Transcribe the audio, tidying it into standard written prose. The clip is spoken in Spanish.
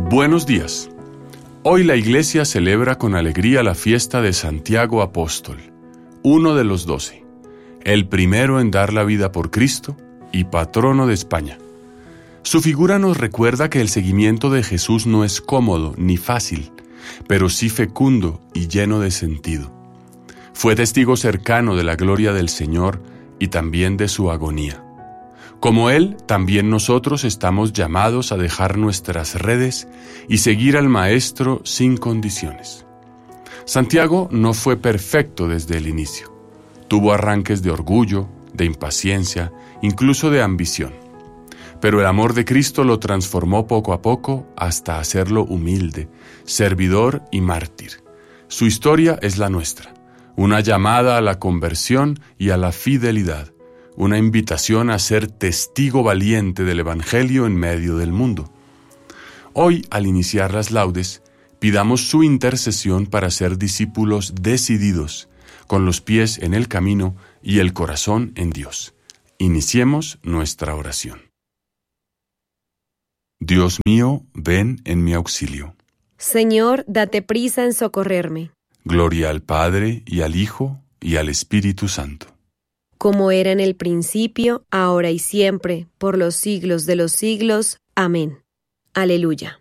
Buenos días. Hoy la Iglesia celebra con alegría la fiesta de Santiago Apóstol, uno de los 12, el primero en dar la vida por Cristo y patrono de España. Su figura nos recuerda que el seguimiento de Jesús no es cómodo ni fácil, pero sí fecundo y lleno de sentido. Fue testigo cercano de la gloria del Señor y también de su agonía. Como Él, también nosotros estamos llamados a dejar nuestras redes y seguir al Maestro sin condiciones. Santiago no fue perfecto desde el inicio. Tuvo arranques de orgullo, de impaciencia, incluso de ambición. Pero el amor de Cristo lo transformó poco a poco hasta hacerlo humilde, servidor y mártir. Su historia es la nuestra, una llamada a la conversión y a la fidelidad. Una invitación a ser testigo valiente del Evangelio en medio del mundo. Hoy, al iniciar las laudes, pidamos su intercesión para ser discípulos decididos, con los pies en el camino y el corazón en Dios. Iniciemos nuestra oración. Dios mío, ven en mi auxilio. Señor, date prisa en socorrerme. Gloria al Padre, y al Hijo, y al Espíritu Santo. Como era en el principio, ahora y siempre, por los siglos de los siglos. Amén. Aleluya.